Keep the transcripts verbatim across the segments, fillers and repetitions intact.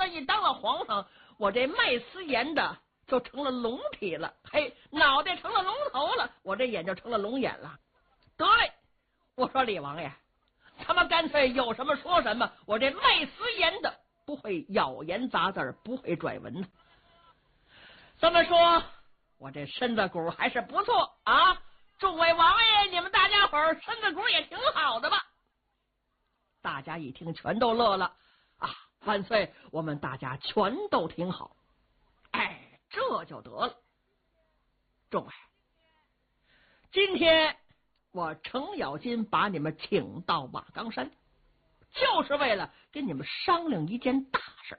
算一当了皇上，我这卖私盐的就成了龙体了，嘿，脑袋成了龙头了，我这眼就成了龙眼了。得嘞，我说李王爷，他们干脆有什么说什么，我这卖私盐的不会咬言杂字，不会拽文呢。这么说，我这身子骨还是不错啊！众位王爷，你们大家伙儿身子骨也挺好的吧？大家一听，全都乐了啊！万岁，我们大家全都挺好。哎，这就得了。众位，今天我程咬金把你们请到瓦岗山，就是为了跟你们商量一件大事。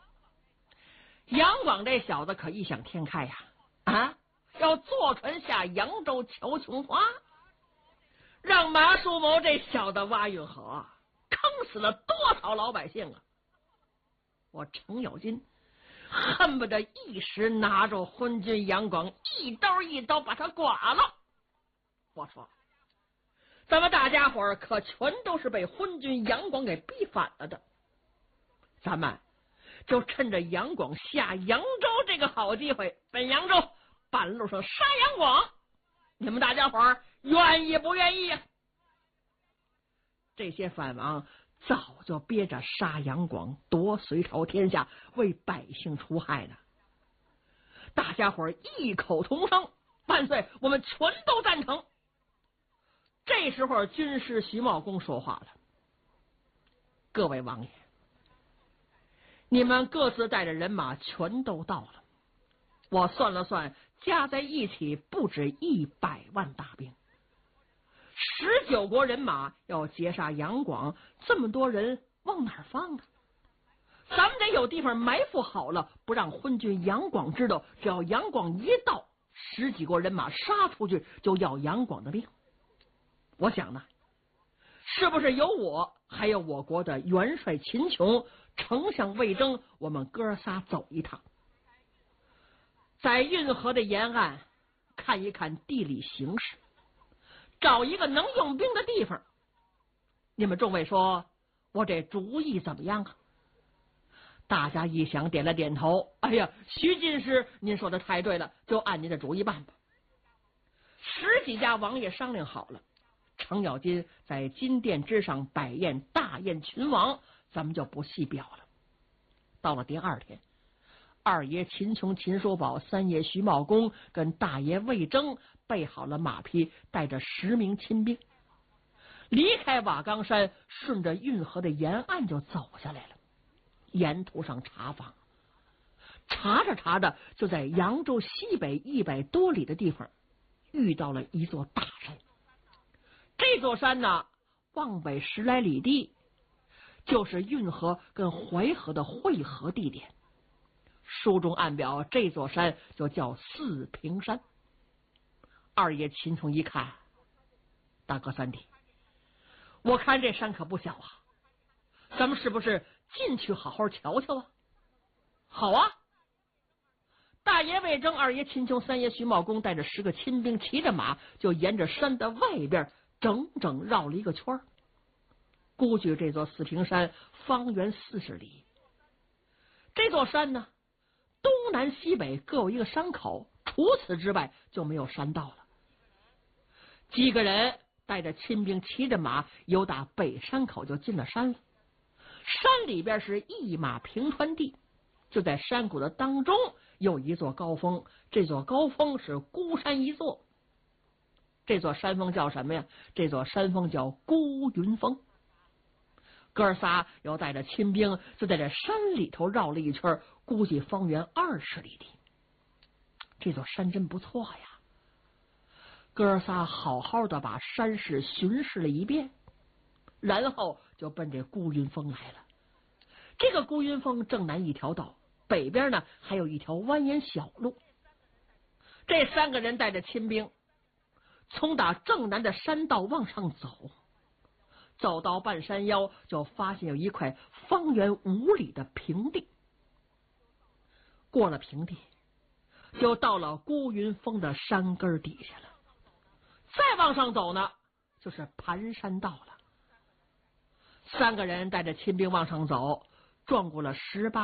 杨广这小子可异想天开呀！啊，要坐船下扬州求琼花，让马树谋这小子挖运河，坑死了多少老百姓啊！我程咬金恨不得一时拿住昏君杨广，一刀一刀把他剐了。我说，咱们大家伙儿可全都是被昏君杨广给逼反了的，咱们就趁着杨广下扬州这个好机会，奔扬州半路上杀杨广，你们大家伙儿愿意不愿意呀？这些藩王早就憋着杀杨广，夺隋朝天下，为百姓除害呢。大家伙儿异口同声，万岁，我们全都赞成。这时候，军师徐茂公说话了：“各位王爷，你们各自带着人马全都到了，我算了算，加在一起不止一百万大兵。十九国人马要截杀杨广，这么多人往哪儿放啊？咱们得有地方埋伏好了，不让昏君杨广知道。只要杨广一到，十几国人马杀出去，就要杨广的命。我想呢，是不是有我，还有我国的元帅秦琼、丞相魏征，我们哥仨走一趟，在运河的沿岸看一看地理形势，找一个能用兵的地方。你们众位说，我这主意怎么样啊？大家一想，点了点头。哎呀，徐进士，您说的太对了，就按您的主意办吧。十几家王爷商量好了，程咬金在金殿之上摆宴大宴群王，咱们就不细表了。到了第二天，二爷秦琼、秦叔宝，三爷徐茂公跟大爷魏征备好了马匹，带着十名亲兵，离开瓦岗山，顺着运河的沿岸就走下来了。沿途上查访，查着查着，就在扬州西北一百多里的地方遇到了一座大山。这座山呢，往北十来里地，就是运河跟淮河的汇合地点。书中暗表这座山就叫四平山。二爷秦琼一看，大哥三弟，我看这山可不小啊，咱们是不是进去好好瞧瞧啊？好啊！大爷魏征、二爷秦琼、三爷徐茂公带着十个亲兵，骑着马，就沿着山的外边整整绕了一个圈。估计这座四平山方圆四十里。这座山呢，东南西北各有一个山口，除此之外就没有山道了。几个人带着亲兵，骑着马，由打北山口就进了山了。山里边是一马平川地，就在山谷的当中有一座高峰，这座高峰是孤山一座。这座山峰叫什么呀？这座山峰叫孤云峰。哥仨又带着亲兵，就在这山里头绕了一圈，估计方圆二十里地。这座山真不错呀！哥仨好好的把山势巡视了一遍，然后就奔这孤云峰来了。这个孤云峰正南一条道，北边呢还有一条蜿蜒小路。这三个人带着亲兵，从打正南的山道往上走，走到半山腰，就发现有一块方圆五里的平地。过了平地，就到了孤云峰的山根底下了。再往上走呢，就是盘山道了。三个人带着亲兵往上走，撞过了十八